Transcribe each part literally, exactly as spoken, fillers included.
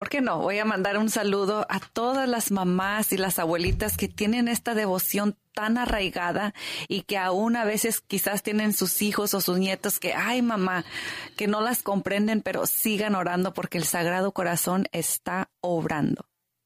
¿por qué no? Voy a mandar un saludo a todas las mamás y las abuelitas que tienen esta devoción tan arraigada y que aún a veces quizás tienen sus hijos o sus nietos que, ay mamá, que no las comprenden, pero sigan orando porque el Sagrado Corazón está obrando.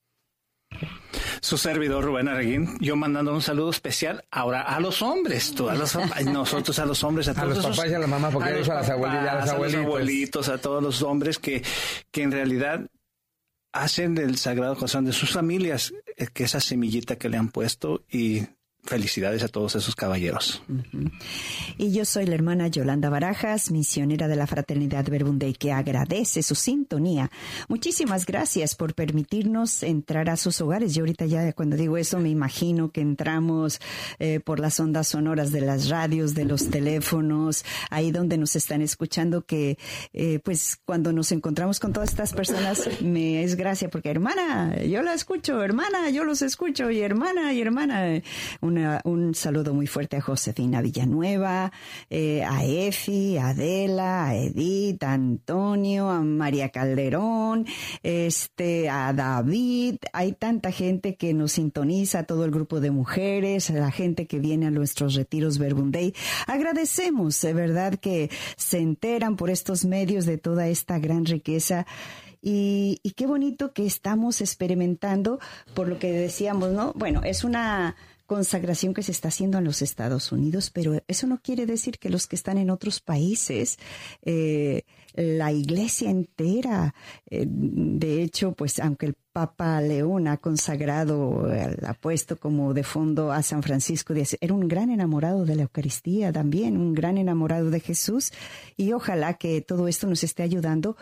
Su servidor Rubén Arguín, yo mandando un saludo especial ahora a los hombres, tú, a los, a nosotros a los hombres, a, todos a los esos, papás y a la mamá, porque a, los, papás, a, las abuelitas, a, los a los abuelitos, a todos los hombres que, que en realidad hacen del Sagrado Corazón de sus familias, que esa semillita que le han puesto, y felicidades a todos esos caballeros. Uh-huh. Y yo soy la hermana Yolanda Barajas, misionera de la Fraternidad Verbum Dei, que agradece su sintonía. Muchísimas gracias por permitirnos entrar a sus hogares. Yo ahorita ya cuando digo eso me imagino que entramos eh, por las ondas sonoras de las radios, de los teléfonos, ahí donde nos están escuchando, que eh, pues cuando nos encontramos con todas estas personas me es gracia porque hermana, yo la escucho, hermana, yo los escucho, y hermana, y hermana. Una, un saludo muy fuerte a Josefina Villanueva, eh, a Efi, a Adela, a Edith, a Antonio, a María Calderón, este, a David. Hay tanta gente que nos sintoniza, todo el grupo de mujeres, a la gente que viene a nuestros retiros Verbum Dei. Agradecemos, de verdad, que se enteran por estos medios de toda esta gran riqueza. Y, y qué bonito que estamos experimentando, por lo que decíamos, ¿no? Bueno, es una consagración que se está haciendo en los Estados Unidos, pero eso no quiere decir que los que están en otros países, eh, la iglesia entera, eh, de hecho, pues aunque el Papa León ha consagrado, ha puesto como de fondo a San Francisco de Asís, era un gran enamorado de la Eucaristía también, un gran enamorado de Jesús, y ojalá que todo esto nos esté ayudando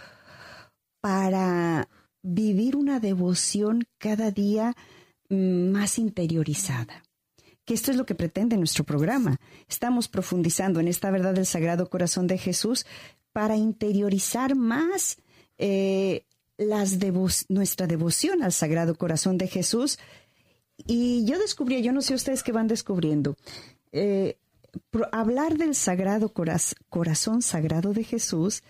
para vivir una devoción cada día más interiorizada. Que esto es lo que pretende nuestro programa. Estamos profundizando en esta verdad del Sagrado Corazón de Jesús para interiorizar más eh, las devo- nuestra devoción al Sagrado Corazón de Jesús. Y yo descubrí, yo no sé ustedes qué van descubriendo, eh, pro- hablar del Sagrado Coraz- Corazón Sagrado de Jesús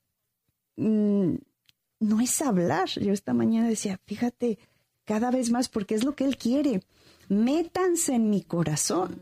mmm, no es hablar. Yo esta mañana decía, fíjate, cada vez más, porque es lo que Él quiere. Métanse en mi corazón.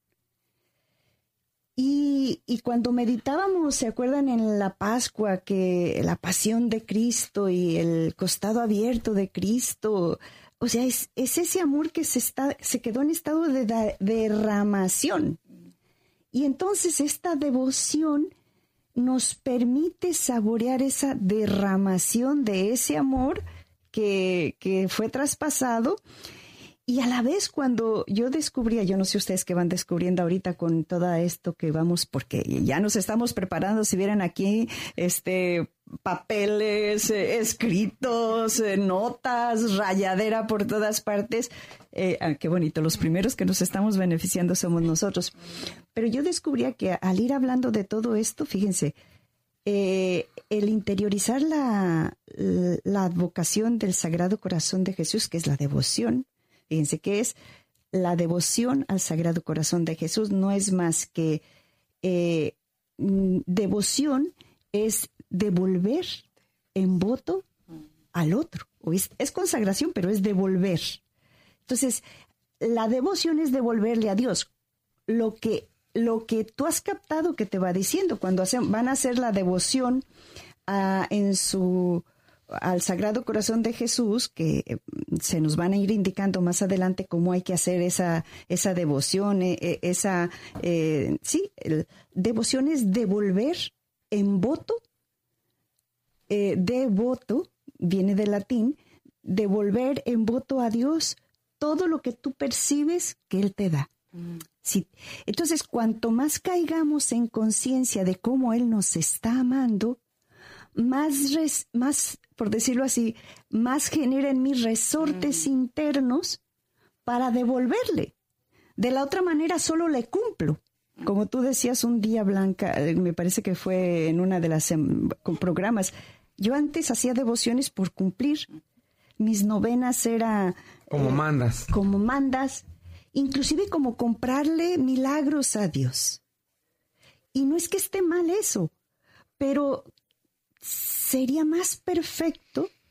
Y, y cuando meditábamos, ¿se acuerdan en la Pascua que la pasión de Cristo y el costado abierto de Cristo? O sea, es, es ese amor que se, está, se quedó en estado de da, derramación. Y entonces esta devoción nos permite saborear esa derramación de ese amor que, que fue traspasado. Y a la vez cuando yo descubría, yo no sé ustedes qué van descubriendo ahorita con todo esto que vamos, porque ya nos estamos preparando, si vieran aquí, este, papeles, eh, escritos, eh, notas, rayadera por todas partes. Eh, ah, qué bonito, los primeros que nos estamos beneficiando somos nosotros. Pero yo descubría que al ir hablando de todo esto, fíjense, eh, el interiorizar la, la vocación del Sagrado Corazón de Jesús, que es la devoción, fíjense que es la devoción al Sagrado Corazón de Jesús, no es más que eh, devoción, es devolver en voto al otro. Es, es consagración, pero es devolver. Entonces, la devoción es devolverle a Dios lo que, lo que tú has captado que te va diciendo. Cuando hacen, van a hacer la devoción uh, en su... al Sagrado Corazón de Jesús, que se nos van a ir indicando más adelante cómo hay que hacer esa, esa devoción, esa, eh, sí, el, devoción es devolver en voto, eh, de voto, viene del latín, devolver en voto a Dios todo lo que tú percibes que Él te da. Mm. Sí. Entonces, cuanto más caigamos en conciencia de cómo Él nos está amando, más, res, más, por decirlo así, más genera en mí resortes mm. internos para devolverle. De la otra manera solo le cumplo. Como tú decías un día, Blanca, me parece que fue en una de las um, programas, yo antes hacía devociones por cumplir. Mis novenas era... Como eh, mandas. Como mandas, inclusive como comprarle milagros a Dios. Y no es que esté mal eso, pero sería más perfecto